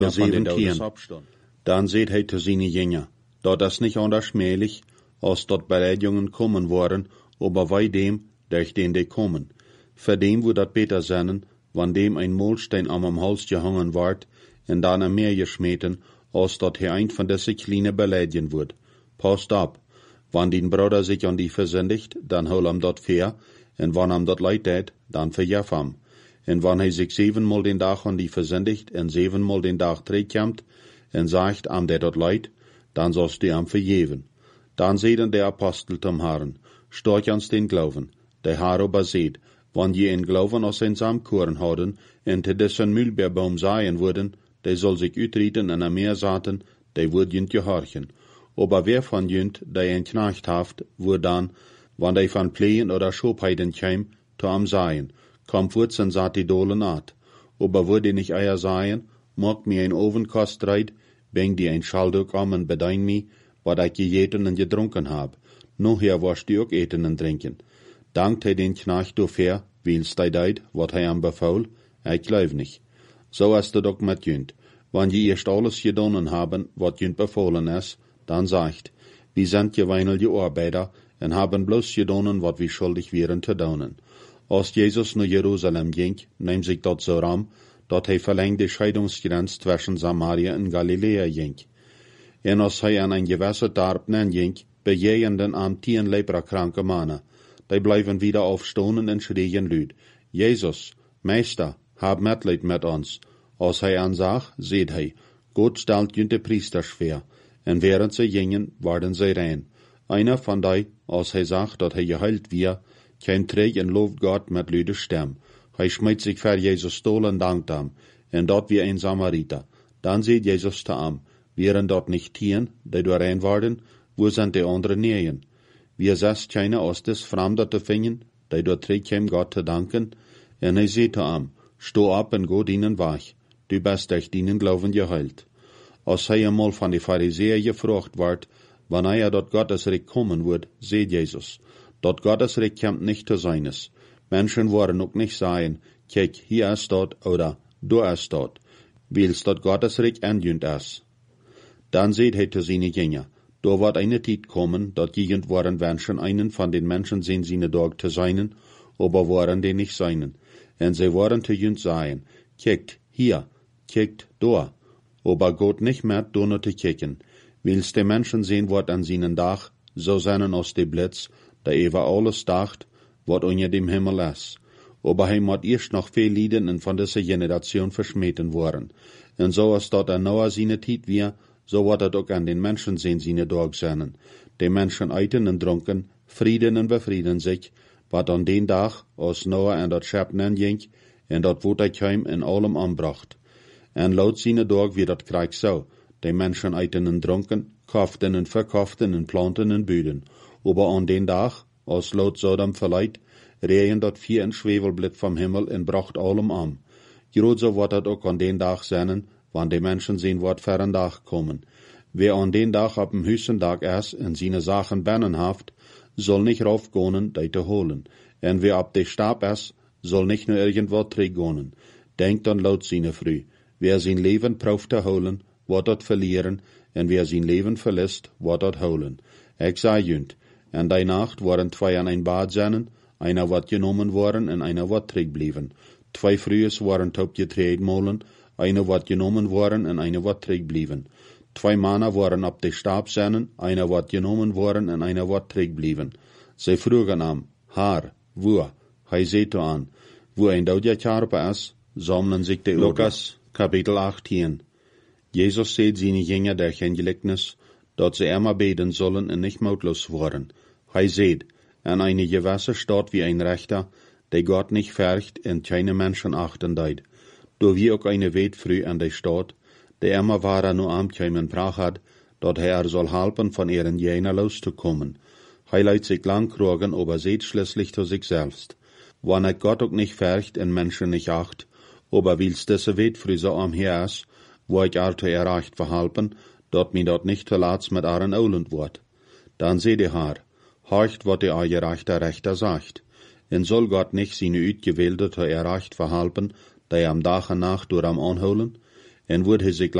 7 Tieren. Dan seht hij te seine Jünger, dat es nicht anders möglich, als dort Beleidigungen kommen waren, aber bei dem, durch den die kommen. Für dem wo dat beter sennen, wann dem ein Molstein am Hals gehangen ward, en dann am Meer geschmeten, als dat hij ein von desse kleine beleidigen wird. Passt ab, wann den Bruder sich an die versündigt, dann hol am dat fair, en wann am dat leid tät, dann verjef am. En wann hij sich 7-mal den Tag an die versündigt, en 7-mal den Tag terugkomt, en sagt am der dat leid, dann sollst du am verjeven. Dann seiden der Apostel zum Herrn, storch ans den Glauben, der Herr aber seht, wann je in Glauben aus ein Samkorn houden, en te dessen Mühlbeerbaum saaien würden, der soll sich utrieten en am Meer saten, der würd jünt gehorchen. Aber wer von jünt, der ein Knecht haft, würd dann, wann der von Plehen oder Schobheiden käm, to am saaien, kommt wurzen saat die Dolen at. Aber würd die nicht eier saaien, mag mir ein Ovenkost reit, bring die ein Schalduk am en bedein mi, wat ich gejeten en gedrunken hab. Noher warst die ook eten en drinken. Dankt hij den Knecht do fair, wiels hij deit, wat hij am befaul, ich glaub nicht. So ist het ook met jünt. Wann je erst alles gedonnen haben, wat jünt befohlen is, dann sagt, wir sind geweinlige Arbeiter en haben bloß gedonnen, wat wir schuldig wären te donen. Als Jesus naar Jerusalem ging, neemt sich dat so ram, dat hij verlängd de Scheidungsgrenz zwischen Samaria en Galilea ging. En als hij aan een gewässer Dorp ging, bejegenden am 10 leprakranke Mannen. Die blijven wieder aufstonen en schreien luid, Jesus, Meister, hab Mitleid mit uns. Als hij aanzag, seht hij, Gott stelt jünt de Priester schwer, en während sie gingen, waren sie rein. Einer von die, als hij zag dat hij geheilt wir, käm terug en looft Gott mit luide Stem. Hij schmeidt sich für Jesus stol en dankt am, en dort wie ein Samariter. Dann seht Jesus te am, wären dort nicht Tieren, die da rein waren, wo sind die anderen Nähen? Wir sest keine aus des Fremder te fingen, die dort terugkäm Gott te danken, en hij seht te am, sto ab en go dienen wach, du bist durch dienen Glauben geheilt. Als hij einmal von die Pharisäer gefragt ward, wann er dort Gottesreich kommen wird, seht Jesus, dort Gottesreich kommt nicht zu seines. Menschen wollen auch nicht sagen, kijk, hier ist dort oder du ist dort, weil's dort Gottesreich endjünt ist. Dann seht hij zu seine Jünger, da wird eine Zeit kommen, dort gegend waren Menschen einen von den Menschen sehen seine Dog zu seinen, aber waren die nicht seinen. En sie waren zu jünt sagen, kijkt, hier, kijkt, da, aber Gott nicht mehr da te kicken. Weil's die Menschen sehen wird an seinen Dach, so seinen aus dem Blitz, der über alles dacht, wat unter dem Himmel ist. Aber hij moet erst noch viel Lieden en von dieser Generation verschmeten worden. En so als dort an Noah seine Tijd wir, so wird het ook an den Menschen sehen seine Tag sein. Die Menschen eiten en dronken, frieden en befrieden sich, wat an den Tag, als Noah en dat Schöpfen ging, en dat wo hij kwam in allem anbracht. En laut seine Tag wie dat Krieg so, die Menschen eiten en dronken, kauften en verkauften en planten en büden. Aber an den Tag, als laut Sodom verleiht, regen dat 4 en Schwefelblit vom Himmel en bracht allem an. Groot so wordt dat ook an den Tag zijn, wann die Menschen sehen wat für een Tag kommen. Wer an den Tag ab dem höchsten Tag ist en seine Sachen binnenhaft, soll nicht raufgehen, die te holen. En wer ab de Stab ist, soll nicht nur irgendwo teruggehen. Denkt an laut seine früh. Wer sein Leben prauft te holen, wird dat verlieren, en wer sein Leben verlässt, wird dat holen. Ich sag jünt, en die Nacht waren 2 an ein Bad zijn, einer wat genommen worden en einer wat terugblieben. 2 Frühes waren taub getreden molen, einer wat genommen worden en einer wat terugblieben. 2 Männer waren ab de Stab zijn, einer wat genommen worden en einer wat terugblieben. Sie frugen am, Haar, wo? Hij seht an, wo ein Daudjakarpe is, sammeln sich de Lukas, Kapitel 18. Jesus seht seine Jünger durch ein Gleichnis, dat sie immer beten sollen en nicht mautlos worden. Hij seht, an eine Gewässer steht wie ein Rechter, der Gott nicht färcht en keine Menschen achten deit. Do wie auch eine weet früh an der Stadt, der immer war nur am kämen Prach hat, dat er soll helfen von ihren Jener loszukommen. Hij leidt sich lang krogen, aber seht schließlich zu sich selbst. Wann er Gott auch nicht färcht en Menschen nicht acht, aber wils diese weet früh so am her is, wo ich also erreicht verhalten, dat mir dort nicht verlatz mit aren Olend wird. Dann seht ihr haar, horcht, wat der gerechter Rechter sagt. En soll Gott nicht seine Uitgewählte zu erreicht verhalten, die am Dach und Nacht durch am anholen? en wordt hij zich